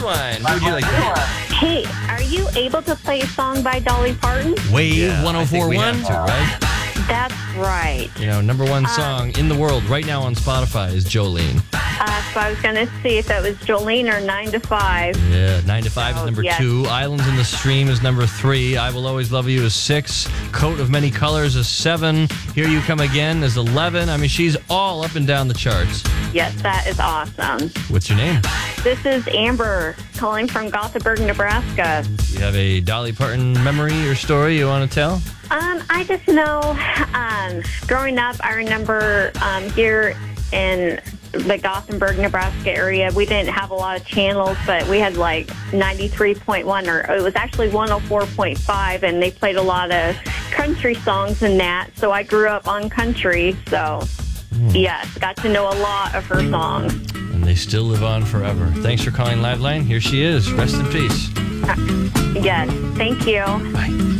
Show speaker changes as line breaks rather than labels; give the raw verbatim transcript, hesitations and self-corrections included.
Rewind. Who would you like to hear?
Hey, are you able to play a song by Dolly Parton?
Wave
Yeah,
one oh four point one.
I think we have to,
Right?
That's right.
You know, number one song in the world right now on Spotify is Jolene.
Uh, so I was going to see if that was Jolene or nine to five.
Yeah, nine to five is
Oh,
number
yes.
two. Islands in the Stream is number three. I Will Always Love You is six. Coat of Many Colors is seven. Here You Come Again is eleven. I mean, she's all up and down the charts.
Yes, that is awesome.
What's your name?
This is Amber calling from Gothenburg, Nebraska.
You have a Dolly Parton memory or story you want to tell?
Um, I just know, um, growing up, I remember um, here in the Gothenburg, Nebraska area, we didn't have a lot of channels, but we had like ninety-three point one, or it was actually one oh four point five, and they played a lot of country songs in that. So I grew up on country, so yes, got to know a lot of her songs.
And they still live on forever. Thanks for calling Liveline. Here she is. Rest in peace.
Yes, thank you.
Bye.